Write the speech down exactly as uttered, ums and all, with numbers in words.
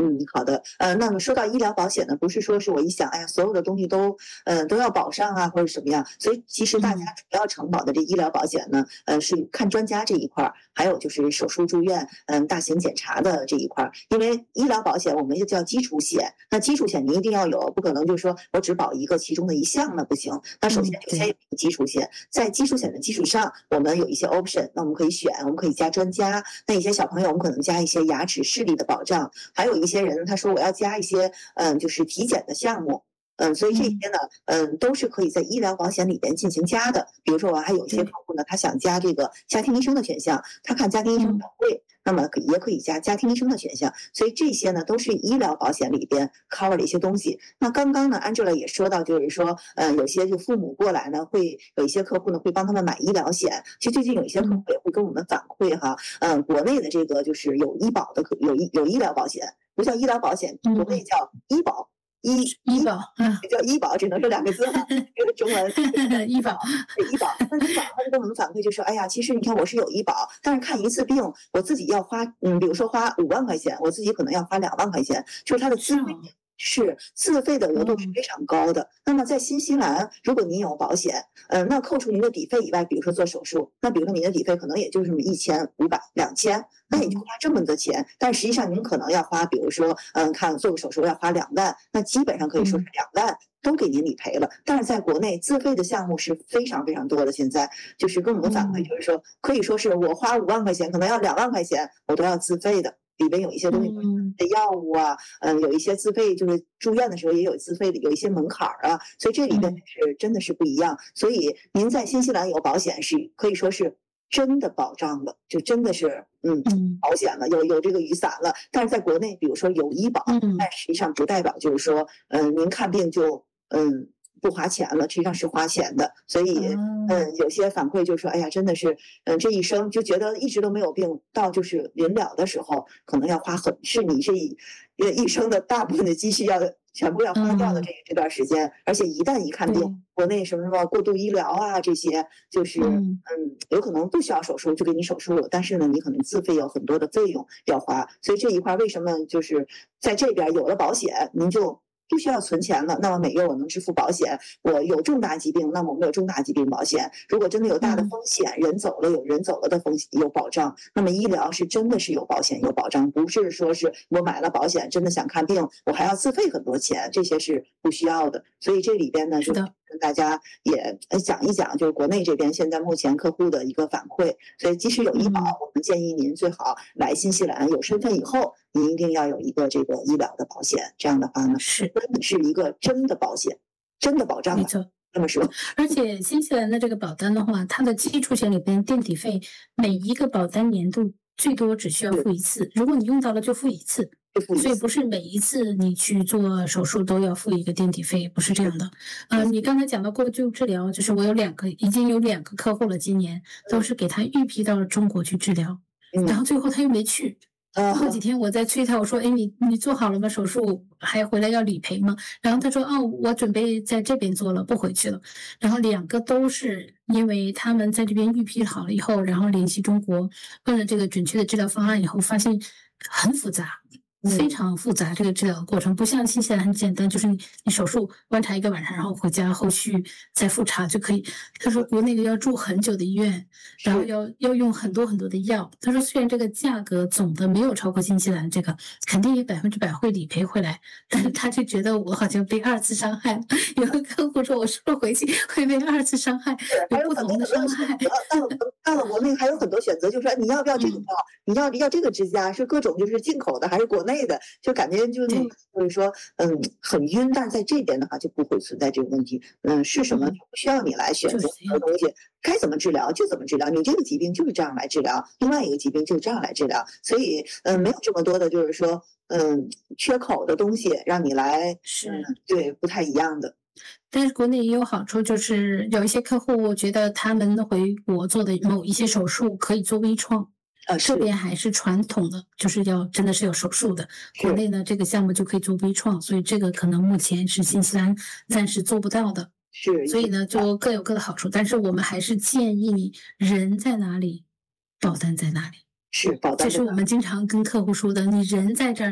嗯，好的。呃，那么说到医疗保险呢，不是说是我一想，哎呀，所有的东西都，呃，都要保上啊，或者什么样。所以其实大家嗯。 主要承保的这医疗保险呢，呃，是看专家这一块儿，还有就是手术住院，嗯，大型检查的这一块儿。因为医疗保险我们就叫基础险，那基础险你一定要有，不可能就是说我只保一个其中的一项，那不行。那首先嗯，对。 就先有基础险，在基础险的基础上，我们有一些 option，那我们可以选，我们可以加专家，那一些小朋友我们可能加一些牙齿视力的保障，还有一些人他说我要加一些，嗯，就是体检的项目。嗯，所以这些嗯。 呢，嗯，都是可以在医疗保险里边进行加的。比如说我还有一些客对。 户呢，他想加这个家庭医生的选项，他看家庭医生比嗯。 较贵，那么可也可以加家庭医生的选项。所以这些呢，都是医疗保险里边 cover 的一些东西。那刚刚呢 Angela 也说到，就是说，呃，有些就父母过来呢，会有一些客户呢，会帮他们买医疗险。其实最近有一些客户嗯。 也会跟我们反馈哈，嗯，国内的这个就是有医保的可有医有医疗保险，不叫医疗保险，国内嗯。 叫医保，医医医保，啊。 也叫医保，只能说两个字哈，这个中文医保。 对，医保。那医保他就跟我们反馈就说，哎呀，其实你看我是有医保，但是看一次病，我自己要花嗯，比如说花五万块钱，我自己可能要花两万块钱，就是它的自费是吗？ 是，自费的额度是哦。 非常高的。那么在新西兰，如果您有保险，呃，那扣除您的底费以外，比如说做手术，那比如说您的底费可能也就是这么一千五百、两千，那也就花嗯。 这么多钱，但实际上您可能要花，比如说，嗯，看做个手术要花两万，那基本上可以说是嗯。 两万都给您理赔了。但是在国内自费的项目是非常非常多的，现在就是跟我们反馈， 嗯。 就是说可以说是我花五万块钱，可能要两万块钱，我都要自费的。里边有一些东西嗯。 的药物啊，嗯，有一些自费，就是住院的时候也有自费的，有一些门槛儿啊，所以这里边嗯。 是真的是不一样。所以您在新西兰有保险是可以说是真的保障了，就真的是，嗯， 嗯。 保险了，有有这个雨伞了。但是在国内比如说有医保， 嗯。 但实际上不代表就是说，嗯，您看病就，嗯，不花钱了，实际上是花钱的。所以， 哦。 嗯，有些反馈就说，哎呀，真的是，嗯，这一生就觉得一直都没有病，到就是临了的时候，可能要花很是你这一呃，一生的大部分的积蓄要全部要花掉的这嗯。 这段时间。而且一旦一看病， 对。 国内什么什么过度医疗啊，这些就是， 嗯。 嗯，有可能不需要手术就给你手术了，但是呢，你可能自费有很多的费用要花。所以这一块为什么就是在这边有了保险，您就不需要存钱了，那么每月我能支付保险，我有重大疾病，那么我们有重大疾病保险，如果真的有大的嗯。 风险，人走了有人走了的风险有保障，那么医疗是真的是有保险有保障，不是说是我买了保险，真的想看病，我还要自费很多钱，这些是不需要的。所以这里边呢，就是的。 跟大家也，呃，讲一讲，就是国内这边现在目前客户的一个反馈。所以即使有医保， 嗯。 我们建议您最好来新西兰有身份以后，您一定要有一个这个医疗的保险，这样的话呢， 是。 真的是一个真的保险，真的保障了， 没错。 这么说。 而且新西兰的这个保单的话，它的基础险里边垫底费，每一个保单年度最多只需要付一次，如果你用到了就付一次。 就付一次。 所以不是每一次你去做手术都要付一个垫底费，不是这样的。呃，你刚才讲到过度治疗，就是我有两个已经有两个客户了，今年都嗯。 是给他预批到了中国去治疗，然后嗯。 最后他又没去。过几啊。 天我在催他，我说：“哎，你你做好了吗？手术还回来要理赔吗？”然后他说：“哦，我准备在这边做了，不回去了。”然后两个都是因为他们在这边预批好了以后，然后联系中国，问了这个准确的治疗方案以后，发现很复杂。非嗯。 常复杂，这个治疗的过程不像新西兰很简单，就是你你手术观察一个晚上，然后回家后续再复查就可以。他说国内的要住很久的医院，然后是。 要要用很多很多的药。他说虽然这个价格总的没有超过新西兰这个，肯定也百分之百会理赔回来，但是他就觉得我好像被二次伤害了。有个客户说我是不是回去会被二次伤害， 是，还有有不同的很多很多伤害。 选择，到了到了国内还有很多选择，就是说你要不要这个药， 嗯。 你要要这个支架，是各种就是进口的还是国内的，就感觉就弄对。 得就是说，嗯，很晕。但是在这边的话就不会存在这个问题，嗯，是什么就嗯。 不需要你来选择就是这样的。 什么东西，该怎么治疗就怎么治疗，你这个疾病就是这样来治疗，另外一个疾病就是这样来治疗。所以，嗯，没有这么多的就是说，嗯，缺口的东西让你来嗯， 是。 对，不太一样的。 但是国内也有好处，就是有一些客户，我觉得他们回国做的某一些手术可以做微创， 呃， 这是。 边还是传统的，就是要真的是有手术的。国是。 内呢，这个项目就可以做微创，所以这个可能目前是新西兰暂时做不到的。 是， 所以呢，就各有各的好处，但是我们还是建议你人在哪里，保单在哪里。 是，保单在哪里。 这是我们经常跟客户说的，你人在这儿